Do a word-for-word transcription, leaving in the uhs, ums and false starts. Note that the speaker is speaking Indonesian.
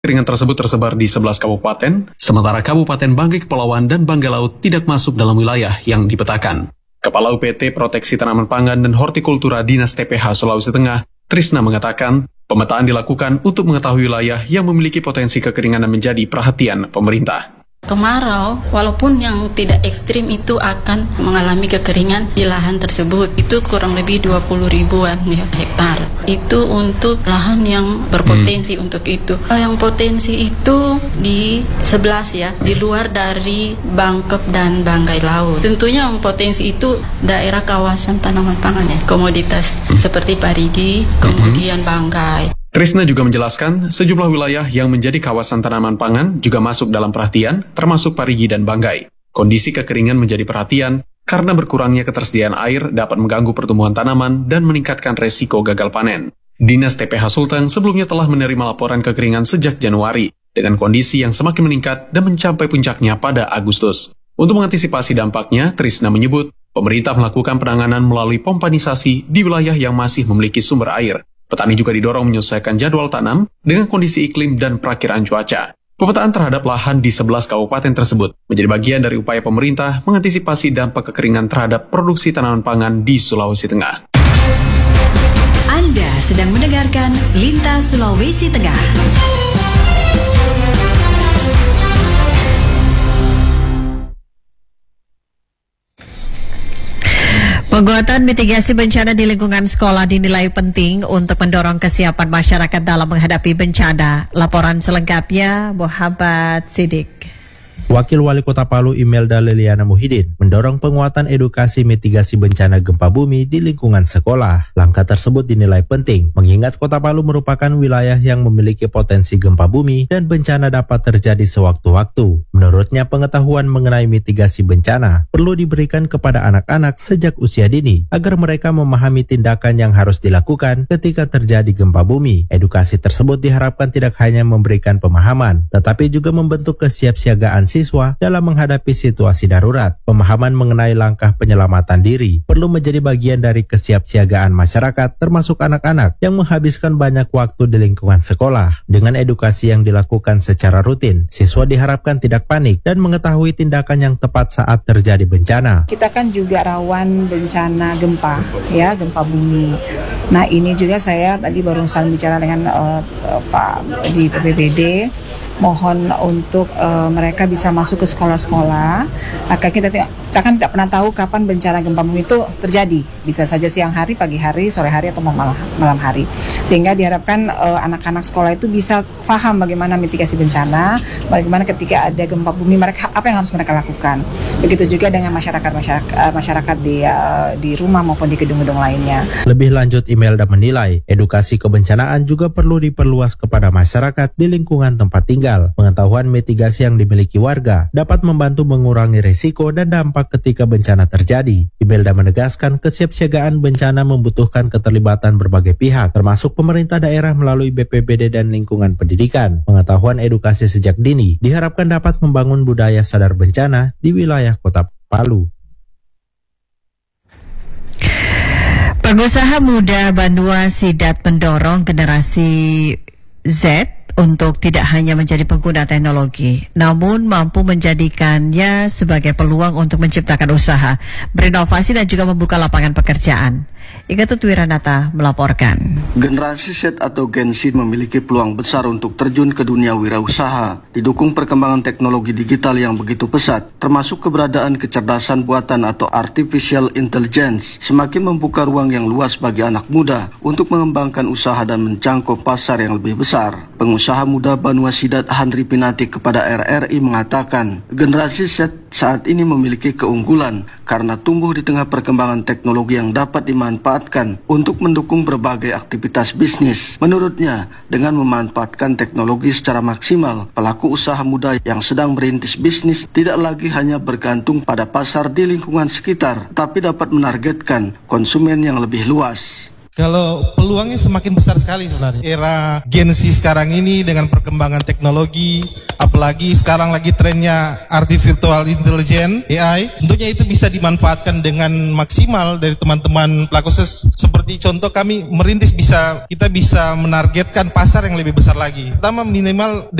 Kekeringan tersebut tersebar di sebelas kabupaten, sementara Kabupaten Banggai Kepulauan dan Banggai Laut tidak masuk dalam wilayah yang dipetakan. Kepala U P T Proteksi Tanaman Pangan dan Hortikultura Dinas T P H Sulawesi Tengah, Trisna mengatakan, pemetaan dilakukan untuk mengetahui wilayah yang memiliki potensi kekeringan dan menjadi perhatian pemerintah. Kemarau, walaupun yang tidak ekstrim itu akan mengalami kekeringan di lahan tersebut. Itu kurang lebih dua puluh ribuan ya, hektar. Itu untuk lahan yang berpotensi hmm. untuk itu. Yang potensi itu di sebelas ya, di luar dari Bangkep dan Banggai Laut. Tentunya yang potensi itu daerah kawasan tanaman pangan ya, komoditas hmm. seperti parigi, kemudian hmm. Banggai. Trisna juga menjelaskan sejumlah wilayah yang menjadi kawasan tanaman pangan juga masuk dalam perhatian, termasuk Parigi dan Banggai. Kondisi kekeringan menjadi perhatian karena berkurangnya ketersediaan air dapat mengganggu pertumbuhan tanaman dan meningkatkan resiko gagal panen. Dinas T P H Sulteng sebelumnya telah menerima laporan kekeringan sejak Januari dengan kondisi yang semakin meningkat dan mencapai puncaknya pada Agustus. Untuk mengantisipasi dampaknya, Trisna menyebut pemerintah melakukan penanganan melalui pompanisasi di wilayah yang masih memiliki sumber air. Petani juga didorong menyesuaikan jadwal tanam dengan kondisi iklim dan perakiraan cuaca. Pemetaan terhadap lahan di sebelas kabupaten tersebut menjadi bagian dari upaya pemerintah mengantisipasi dampak kekeringan terhadap produksi tanaman pangan di Sulawesi Tengah. Anda sedang mendengarkan Lintas Sulawesi Tengah. Penguatan mitigasi bencana di lingkungan sekolah dinilai penting untuk mendorong kesiapan masyarakat dalam menghadapi bencana. Laporan selengkapnya, Muhammad Sidik. Wakil Wali Kota Palu Imelda Liliana Muhyiddin mendorong penguatan edukasi mitigasi bencana gempa bumi di lingkungan sekolah. Langkah tersebut dinilai penting, mengingat Kota Palu merupakan wilayah yang memiliki potensi gempa bumi dan bencana dapat terjadi sewaktu-waktu. Menurutnya, pengetahuan mengenai mitigasi bencana perlu diberikan kepada anak-anak sejak usia dini, agar mereka memahami tindakan yang harus dilakukan ketika terjadi gempa bumi. Edukasi tersebut diharapkan tidak hanya memberikan pemahaman, tetapi juga membentuk kesiapsiagaan siswa dalam menghadapi situasi darurat. Pemahaman mengenai langkah penyelamatan diri perlu menjadi bagian dari kesiapsiagaan masyarakat, termasuk anak-anak yang menghabiskan banyak waktu di lingkungan sekolah. Dengan edukasi yang dilakukan secara rutin, siswa diharapkan tidak panik dan mengetahui tindakan yang tepat saat terjadi bencana. Kita kan juga rawan bencana gempa, ya, gempa bumi. Nah, ini juga saya tadi barusan bicara dengan uh, Pak di P P B D. Mohon untuk uh, mereka bisa masuk ke sekolah-sekolah. Maka kita, kita kan tidak pernah tahu kapan bencana gempa bumi itu terjadi. Bisa saja siang hari, pagi hari, sore hari, atau malam, malam hari. Sehingga diharapkan uh, anak-anak sekolah itu bisa paham bagaimana mitigasi bencana, bagaimana ketika ada gempa bumi, mereka apa yang harus mereka lakukan. Begitu juga dengan masyarakat-masyarakat masyarakat di uh, di rumah maupun di gedung-gedung lainnya. Lebih lanjut, Imelda menilai edukasi kebencanaan juga perlu diperluas kepada masyarakat di lingkungan tempat tinggal. Pengetahuan mitigasi yang dimiliki warga dapat membantu mengurangi risiko dan dampak ketika bencana terjadi. Imelda menegaskan kesiapsiagaan bencana membutuhkan keterlibatan berbagai pihak, termasuk pemerintah daerah melalui B P B D dan lingkungan pendidikan. Pengetahuan edukasi sejak dini diharapkan dapat membangun budaya sadar bencana di wilayah Kota Palu. Pengusaha muda Banua Sidat mendorong generasi Z untuk tidak hanya menjadi pengguna teknologi, namun mampu menjadikannya sebagai peluang untuk menciptakan usaha, berinovasi dan juga membuka lapangan pekerjaan. Iketut Wiranata melaporkan. Generasi Z atau Gen Z memiliki peluang besar untuk terjun ke dunia wirausaha, didukung perkembangan teknologi digital yang begitu pesat, termasuk keberadaan kecerdasan buatan atau artificial intelligence, semakin membuka ruang yang luas bagi anak muda untuk mengembangkan usaha dan menjangkau pasar yang lebih besar. Pengusaha muda Banua Sidat Handri Pinati kepada R R I mengatakan, generasi Z saat ini memiliki keunggulan karena tumbuh di tengah perkembangan teknologi yang dapat dimanfaatkan untuk mendukung berbagai aktivitas bisnis. Menurutnya, dengan memanfaatkan teknologi secara maksimal, pelaku usaha muda yang sedang merintis bisnis tidak lagi hanya bergantung pada pasar di lingkungan sekitar, tapi dapat menargetkan konsumen yang lebih luas. Kalau peluangnya semakin besar sekali sebenarnya. Era Gen Z sekarang ini dengan perkembangan teknologi, apalagi sekarang lagi trennya artificial intelligence A I, tentunya itu bisa dimanfaatkan dengan maksimal dari teman-teman pelaku ses. Seperti contoh kami merintis bisa kita bisa menargetkan pasar yang lebih besar lagi. Pertama minimal